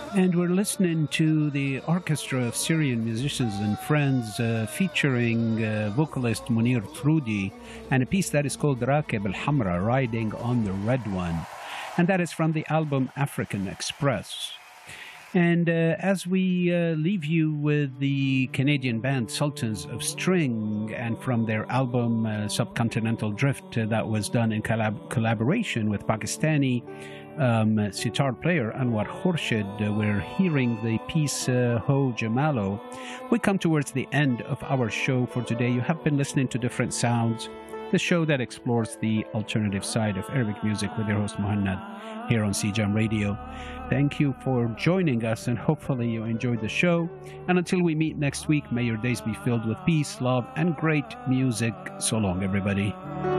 And we're listening to the orchestra of Syrian musicians and friends featuring vocalist Munir Trudi and a piece that is called Rakib al-Hamra, Riding on the Red One. And that is from the album African Express. And as we leave you with the Canadian band Sultans of String, and from their album Subcontinental Drift that was done in collaboration with Pakistani sitar player Anwar Khurshid, we're hearing the piece Ho Jamalo. We come towards the end of our show for today. You have been listening to Different Sounds, the show that explores the alternative side of Arabic music with your host Muhannad here on CJAM Radio. Thank you for joining us, and hopefully you enjoyed the show. And until we meet next week, may your days be filled with peace, love, and great music. So long, everybody.